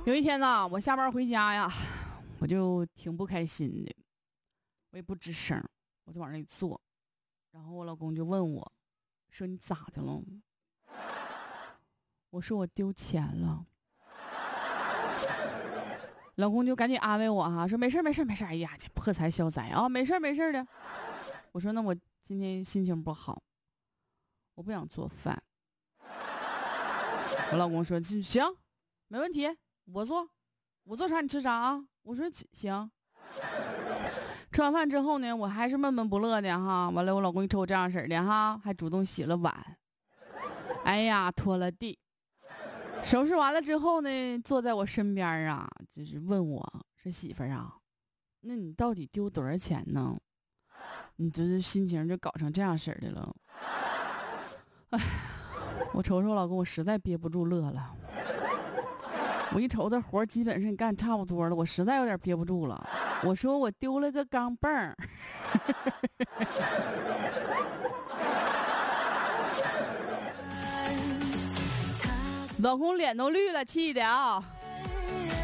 有一天呢，我下班回家呀，我就挺不开心的，我也不吱声，我就往那里坐，然后我老公就问我，说你咋的了？我说我丢钱了。老公就赶紧安慰我哈，说没事没事没事，哎呀，这破财消灾啊，没事没事的。我说那我今天心情不好，我不想做饭。我老公说行，没问题，我做啥你吃啥啊？我说行。吃完饭之后呢，我还是闷闷不乐的哈。完了，我老公一瞅我这样式的哈，还主动洗了碗，哎呀，拖了地。收拾完了之后呢，坐在我身边啊，就是问我说媳妇儿啊，那你到底丢多少钱呢？你这心情就搞成这样式的了。哎，我瞅瞅我老公，我实在憋不住乐了。我一瞅这活基本上干差不多了，我实在有点憋不住了。我说我丢了个钢镚儿。老公脸都绿了，气的啊！